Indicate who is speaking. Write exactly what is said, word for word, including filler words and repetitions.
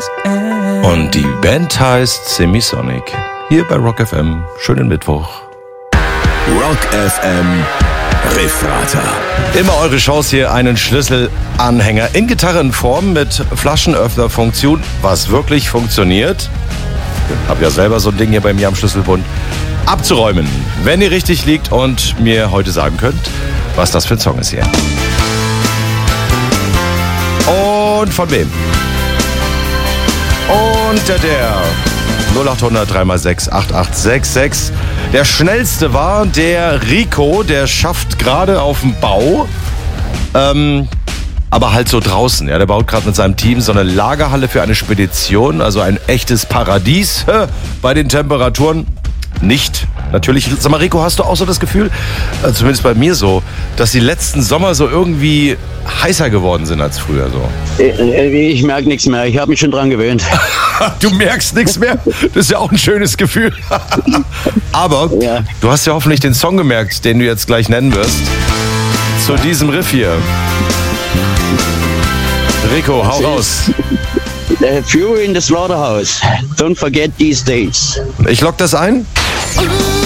Speaker 1: Und die Band heißt Semisonic. Hier bei Rock F M. Schönen Mittwoch.
Speaker 2: Rock F M Riffrater.
Speaker 1: Immer eure Chance hier, einen Schlüsselanhänger in Gitarrenform mit Flaschenöffnerfunktion, was wirklich funktioniert. Ich habe ja selber so ein Ding hier bei mir am Schlüsselbund. Abzuräumen, wenn ihr richtig liegt und mir heute sagen könnt, was das für ein Song ist hier. Und von wem? Und der, der null acht hundert drei mal sechs acht acht sechs sechs. Der schnellste war der Rico, der schafft gerade auf dem Bau, ähm, aber halt so draußen. Ja, der baut gerade mit seinem Team so eine Lagerhalle für eine Spedition, also ein echtes Paradies äh, bei den Temperaturen. Nicht, natürlich. Sag mal, Rico, hast du auch so das Gefühl, äh, zumindest bei mir so, dass die letzten Sommer so irgendwie heißer geworden sind als früher so?
Speaker 3: Ich merke nichts mehr, ich habe mich schon dran gewöhnt.
Speaker 1: Du merkst nichts mehr? Das ist ja auch ein schönes Gefühl. Aber
Speaker 3: ja.
Speaker 1: Du hast ja hoffentlich den Song gemerkt, den du jetzt gleich nennen wirst. Zu diesem Riff hier. Rico, hau raus.
Speaker 3: The Fury in the Slaughterhouse. Don't forget these days.
Speaker 1: Ich lock das ein.